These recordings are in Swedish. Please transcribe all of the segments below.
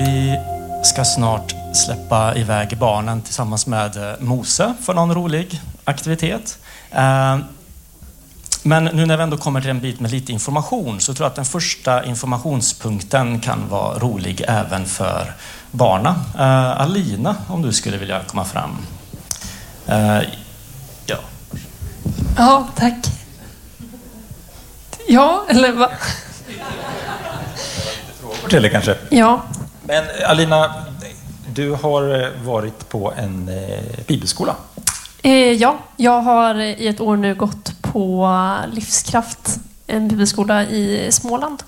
Vi ska snart släppa iväg barnen tillsammans med Mose för någon rolig aktivitet. Men nu när vi ändå kommer till en bit med lite information så tror jag att den första informationspunkten kan vara rolig även för barnen. Alina, om du skulle vilja komma fram. Ja. Ja, tack. Ja, eller vad? Eller kanske. Ja. Men Alina, du har varit på en bibelskola. Ja, jag har i ett år nu gått på Livskraft, en bibelskola i Småland.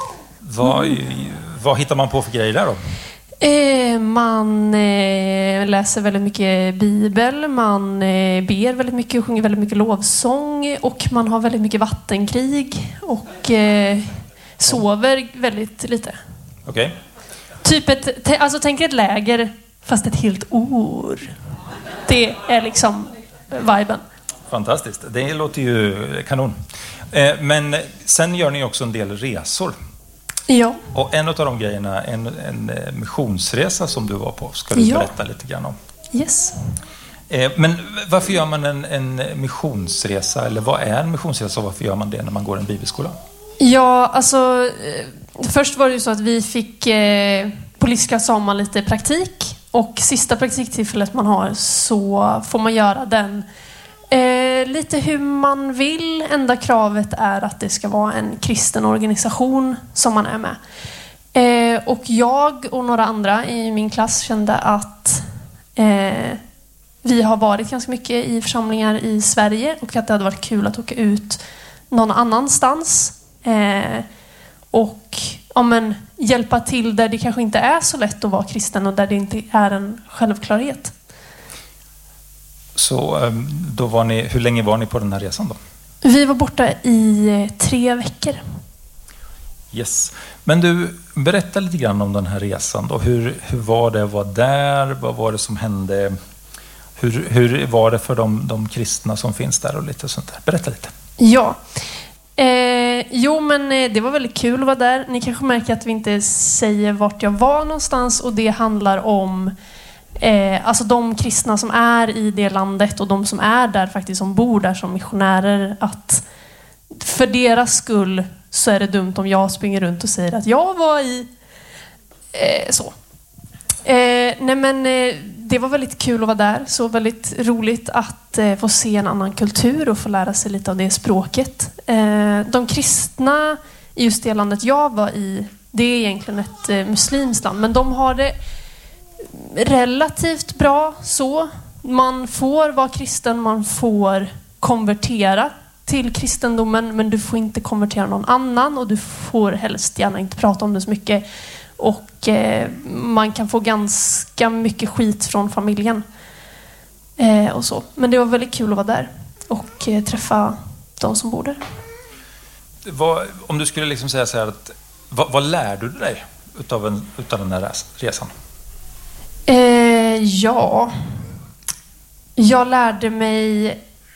Vad hittar man på för grejer där då? Man läser väldigt mycket bibel, man ber väldigt mycket och sjunger väldigt mycket lovsång och man har väldigt mycket vattenkrig och sover väldigt lite. Okej. Typ tänk ett läger fast ett helt år. Det är liksom viben. Fantastiskt. Det låter ju kanon. Men sen gör ni också en del resor. Ja. Och en av de grejerna, en missionsresa som du var på, ska du berätta lite grann om. Yes. Men varför gör man en missionsresa? Eller vad är en missionsresa och varför gör man det när man går en bibelskola? Ja, alltså först var det ju så att vi fick på Livskraft sa man lite praktik. Och sista praktiktillfället man har så får man göra den lite hur man vill. Enda kravet är att det ska vara en kristen organisation som man är med. Och jag och några andra i min klass kände att vi har varit ganska mycket i församlingar i Sverige och att det hade varit kul att åka ut någon annanstans. Och hjälpa till där det kanske inte är så lätt att vara kristen och där det inte är en självklarhet. Så då hur länge var ni på den här resan då? Vi var borta i 3 veckor. Yes. Men du, berätta lite grann om den här resan då. Hur var det att vara där? Vad var det som hände? Hur var det för de kristna som finns där och lite sånt där? Berätta lite. Ja. Det var väldigt kul att vara där. Ni kanske märker att vi inte säger vart jag var någonstans och det handlar om alltså de kristna som är i det landet och de som är där faktiskt, som bor där som missionärer, att för deras skull så är det dumt om jag springer runt och säger att jag var i så. Det var väldigt kul att vara där, så väldigt roligt att få se en annan kultur och få lära sig lite av det språket. De kristna i just det landet jag var i, det är egentligen ett muslimskt land, men de har det relativt bra så. Man får vara kristen, man får konvertera till kristendomen, men du får inte konvertera någon annan och du får helst gärna inte prata om det så mycket. Och man kan få ganska mycket skit från familjen. Och så. Men det var väldigt kul att vara där och träffa de som bor där. Om du skulle liksom säga så här, att, vad lärde du dig utav den här resan? Jag lärde mig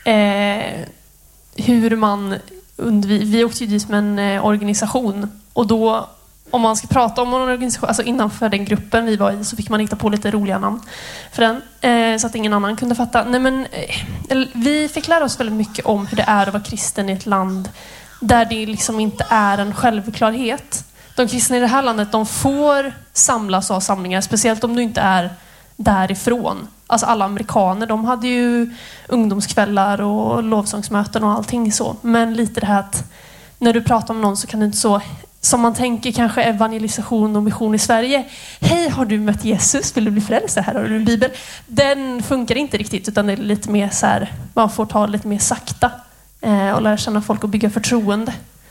hur man vi åkte ju dit med en organisation och då, om man ska prata om en organisation, alltså innanför den gruppen vi var i, så fick man hitta på lite roliga namn för den, så att ingen annan kunde fatta. Vi fick lära oss väldigt mycket om hur det är att vara kristen i ett land där det liksom inte är en självklarhet. De kristna i det här landet, de får samlas och ha samlingar, speciellt om du inte är därifrån. Alltså alla amerikaner, de hade ju ungdomskvällar och lovsångsmöten och allting så. Men lite det här att när du pratar om någon så kan du inte så, som man tänker kanske evangelisation och mission i Sverige. Hej, har du mött Jesus? Vill du bli frälst? Här har du en bibel. Den funkar inte riktigt, utan det är lite mer så här, man får ta lite mer sakta och lära känna folk och bygga förtroende.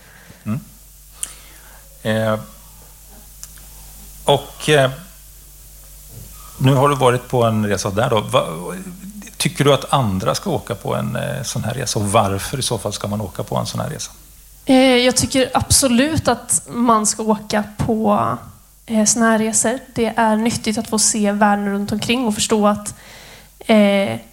Nu har du varit på en resa där då. Tycker du att andra ska åka på en sån här resa? Och varför i så fall ska man åka på en sån här resa? Jag tycker absolut att man ska åka på såna här resor. Det är nyttigt att få se världen runt omkring och förstå att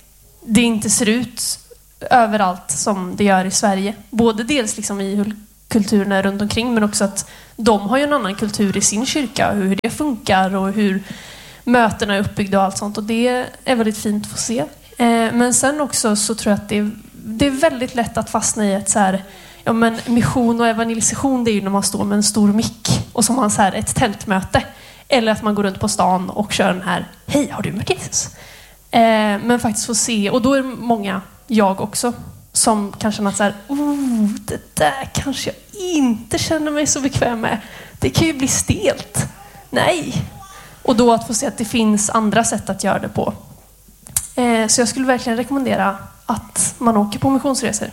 det inte ser ut överallt som det gör i Sverige. Både dels liksom i hur kulturerna runt omkring, men också att de har ju en annan kultur i sin kyrka, hur det funkar och hur mötena är uppbyggda och allt sånt, och det är väldigt fint att få se. Men sen också så tror jag att det är väldigt lätt att fastna i ett så här, ja men mission och evangelisation, det är ju när man står med en stor mick och som man så här ett tältmöte, eller att man går runt på stan och kör den här, hej, har du mött Jesus? Men faktiskt få se, och då är det många, jag också, som kanske känner att så här, det där kanske jag inte känner mig så bekväm med. Det kan ju bli stelt. Nej. Och då att få se att det finns andra sätt att göra det på. Så jag skulle verkligen rekommendera att man åker på missionsresor.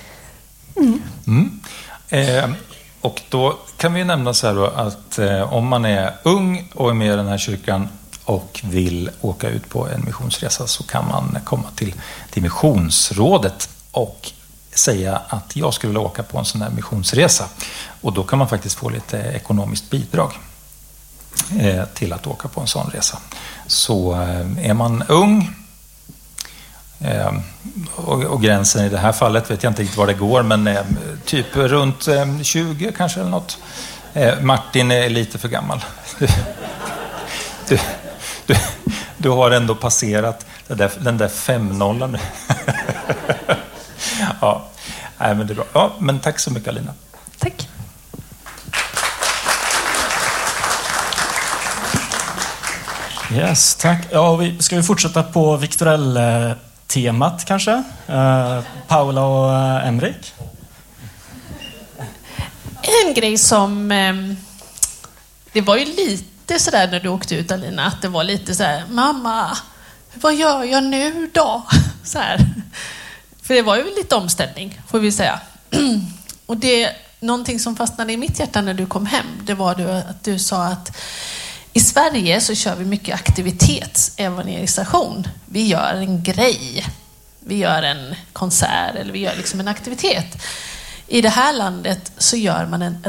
Och då kan vi nämna så här då att om man är ung och är med i den här kyrkan och vill åka ut på en missionsresa, så kan man komma till missionsrådet och säga att jag skulle vilja åka på en sån här missionsresa. Och då kan man faktiskt få lite ekonomiskt bidrag till att åka på en sån resa. Så är man ung, och gränsen i det här fallet vet jag inte riktigt var det går, men typ runt 20 kanske eller något. Martin är lite för gammal. Du har ändå passerat den där 5-0 nu. Ja, nej, men det är bra. Ja, men tack så mycket, Alina. Tack. Yes, tack. Ja, ska vi fortsätta på Victorell-temat kanske? Paula och Emrik? En grej som... det var ju lite sådär när du åkte ut, Alina, att det var lite sådär, mamma, vad gör jag nu då? Så här. För det var ju lite omställning, får vi säga. Och det, någonting som fastnade i mitt hjärta när du kom hem, det var att du sa att i Sverige så kör vi mycket aktivitetsevangelisation. Vi gör en grej. Vi gör en konsert eller vi gör liksom en aktivitet. I det här landet så gör man en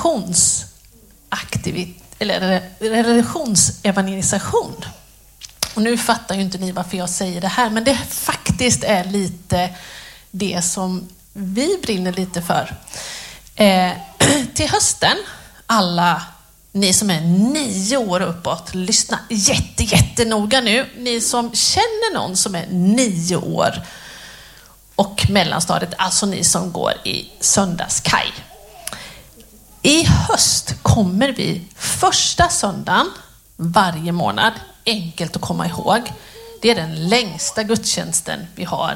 relationsevangelisation. Och nu fattar ju inte ni varför jag säger det här, men det faktiskt är lite det som vi brinner lite för. Till hösten, alla ni som är 9 år uppåt, lyssna jättenoga nu. Ni som känner någon som är 9 år och mellanstadiet, alltså ni som går i söndagskaj. I höst kommer vi första söndagen varje månad, enkelt att komma ihåg. Det är den längsta gudstjänsten vi har.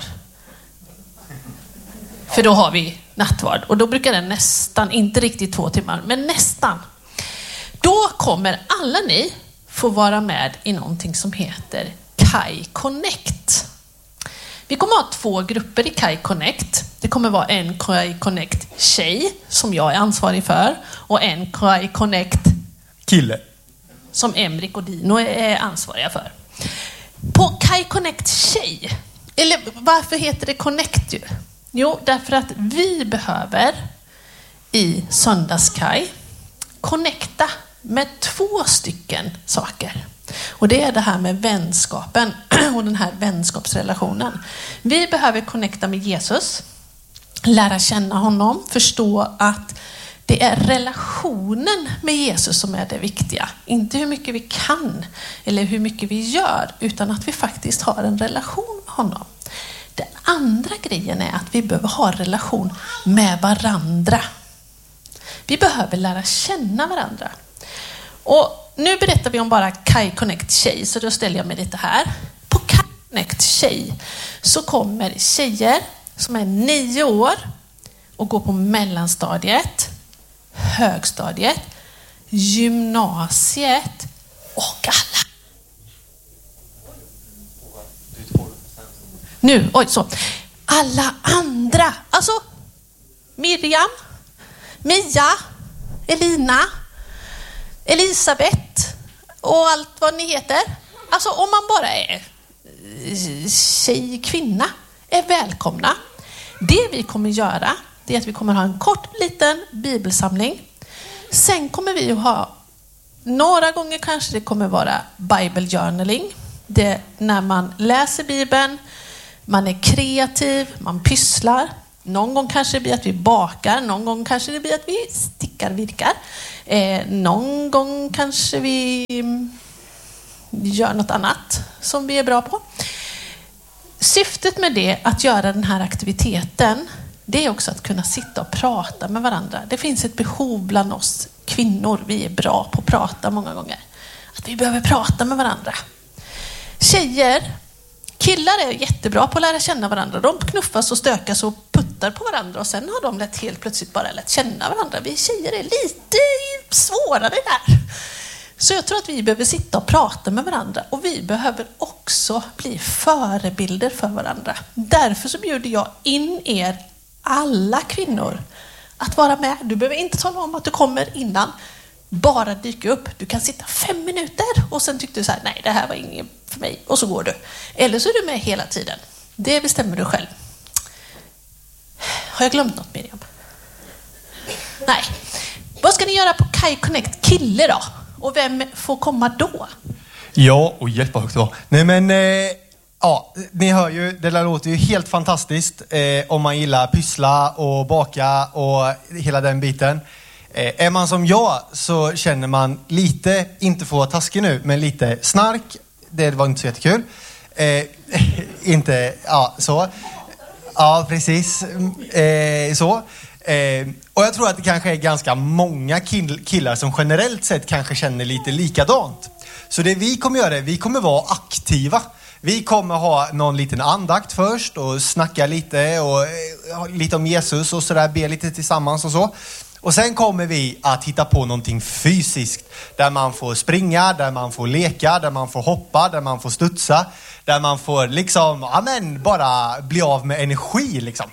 För då har vi nattvard och då brukar den nästan, inte riktigt 2 timmar, men nästan. Då kommer alla ni få vara med i någonting som heter Kai Connect. Vi kommer ha 2 grupper i Kai Connect. Det kommer vara en Kai Connect tjej som jag är ansvarig för och en Kai Connect kille som Emrik och Dino är ansvariga för. På Kai Connect tjej, eller varför heter det Connect ju? Jo, därför att vi behöver i söndagskaj connecta med 2 stycken saker. Och det är det här med vänskapen och den här vänskapsrelationen. Vi behöver connecta med Jesus, lära känna honom, förstå att det är relationen med Jesus som är det viktiga. Inte hur mycket vi kan eller hur mycket vi gör, utan att vi faktiskt har en relation med honom. Den andra grejen är att vi behöver ha en relation med varandra. Vi behöver lära känna varandra. Och nu berättar vi om bara Kai Connect tjej, så då ställer jag mig lite här. På Kai Connect tjej så kommer tjejer som är 9 år och går på mellanstadiet, högstadiet, gymnasiet och alla. Nu, så. Alla andra, alltså Miriam, Mia, Elina, Elisabeth och allt vad ni heter. Alltså om man bara är tjej, kvinna, är välkomna. Det vi kommer göra, det är att vi kommer ha en kort liten bibelsamling. Sen kommer vi att ha några gånger kanske det kommer vara Bible journaling. Det är när man läser Bibeln, man är kreativ, man pysslar. Någon gång kanske det blir att vi bakar, någon gång kanske det blir att vi virkar. Någon gång kanske vi gör något annat som vi är bra på. Syftet med det, att göra den här aktiviteten, det är också att kunna sitta och prata med varandra. Det finns ett behov bland oss kvinnor, vi är bra på att prata många gånger. Att vi behöver prata med varandra. Killar är jättebra på att lära känna varandra. De knuffas och stökas och puttar på varandra och sen har de helt plötsligt bara lärt känna varandra. Vi tjejer är lite svårare där. Så jag tror att vi behöver sitta och prata med varandra och vi behöver också bli förebilder för varandra. Därför så bjuder jag in er alla kvinnor att vara med. Du behöver inte tala om att du kommer innan. Bara dyka upp. Du kan sitta 5 minuter och sen tyckte du så här, nej det här var inget för mig och så går du. Eller så är du med hela tiden. Det bestämmer du själv. Har jag glömt något, Miriam? Nej. Vad ska ni göra på Kai Connect Kille då? Och vem får komma då? Ja, och hjälp vad högt det var. Nej men, ja, ni hör ju, det där låter ju helt fantastiskt om man gillar pyssla och baka och hela den biten. Är man som jag så känner man lite, inte få vara taskig nu, men lite snark. Det var inte så jättekul. Inte, ja, så. Ja, precis. Så. Och jag tror att det kanske är ganska många killar som generellt sett kanske känner lite likadant. Så det vi kommer göra, vi kommer vara aktiva. Vi kommer ha någon liten andakt först och snacka lite och lite om Jesus och sådär, be lite tillsammans och så. Och sen kommer vi att hitta på någonting fysiskt där man får springa, där man får leka, där man får hoppa, där man får studsa, där man får liksom, amen, bara bli av med energi liksom.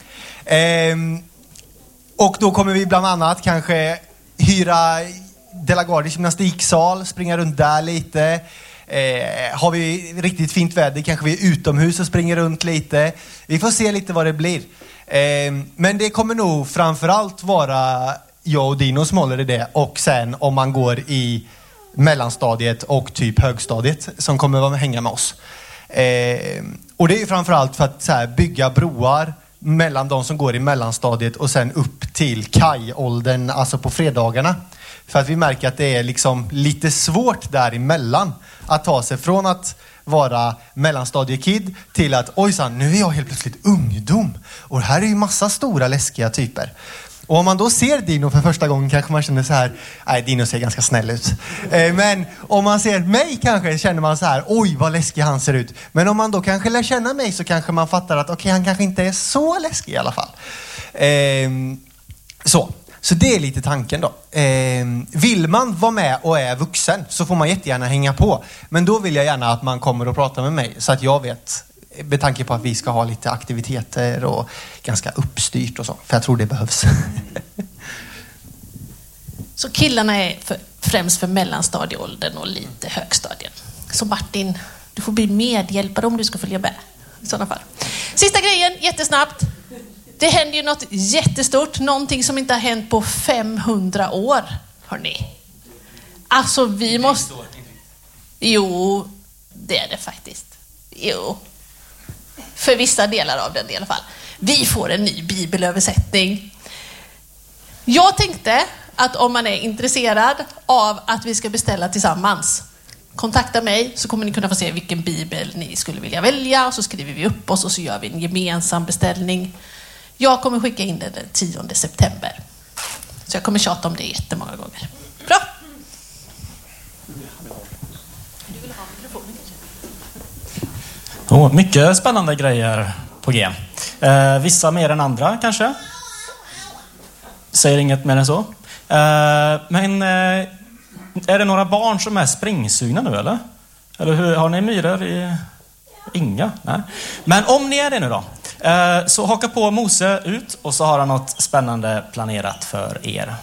Och då kommer vi bland annat kanske hyra De la Guardia gymnastiksal, springa runt där lite. Har vi riktigt fint väder kanske vi är utomhus och springer runt lite. Vi får se lite vad det blir. Men det kommer nog framförallt vara jag och Dino som håller i det. Och sen om man går i mellanstadiet och typ högstadiet som kommer att hänga med oss. Och det är framförallt för att så här, bygga broar mellan de som går i mellanstadiet och sen upp till Kai-åldern, alltså på fredagarna. För att vi märker att det är liksom lite svårt däremellan att ta sig från att vara mellanstadiekid till att ojsan, nu är jag helt plötsligt ungdom. Och här är ju massa stora läskiga typer. Och om man då ser Dino för första gången kanske man känner så här, nej, Dino ser ganska snäll ut. Men om man ser mig kanske känner man så här, oj vad läskig han ser ut. Men om man då kanske lär känna mig så kanske man fattar att okej, han kanske inte är så läskig i alla fall. Så det är lite tanken då. Vill man vara med och är vuxen så får man jättegärna hänga på. Men då vill jag gärna att man kommer och pratar med mig så att jag vet, med tanke på att vi ska ha lite aktiviteter och ganska uppstyrt och så. För jag tror det behövs. Så killarna är främst för mellanstadieåldern och lite högstadien. Så Martin, du får bli medhjälpare om du ska följa med i sådana fall. Sista grejen, jättesnabbt. Det händer ju något jättestort, någonting som inte har hänt på 500 år, hörni. Alltså vi måste... Jo, det är det faktiskt. Jo. För vissa delar av den i alla fall. Vi får en ny bibelöversättning. Jag tänkte att om man är intresserad av att vi ska beställa tillsammans, kontakta mig så kommer ni kunna få se vilken bibel ni skulle vilja välja. Och så skriver vi upp oss och så gör vi en gemensam beställning. Jag kommer skicka in den 10 september. Så jag kommer tjata om det jättemånga gånger. Bra! Mycket spännande grejer på G. Vissa mer än andra kanske. Säger inget mer än så. Men är det några barn som är springsugna nu eller? Eller hur, har ni myror i... Inga? Nej. Men om ni är det nu då. Så haka på Mose ut och så har han något spännande planerat för er.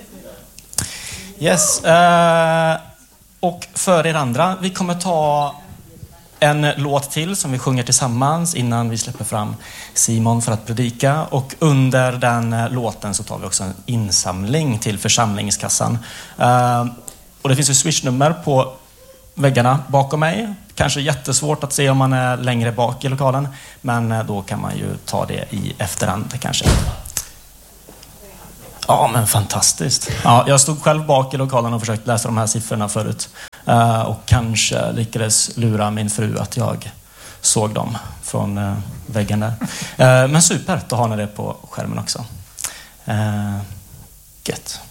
Yes. Och för er andra, vi kommer ta en låt till som vi sjunger tillsammans innan vi släpper fram Simon för att predika. Och under den låten så tar vi också en insamling till församlingskassan. Och det finns ju swishnummer på väggarna bakom mig. kanske jättesvårt att se om man är längre bak i lokalen. Men då kan man ju ta det i efterhand kanske. Ja, men fantastiskt. Ja, jag stod själv bak i lokalen och försökte läsa de här siffrorna förut. Och kanske lyckades lura min fru att jag såg dem från väggen där. Men super, då har ni det på skärmen också. Gött.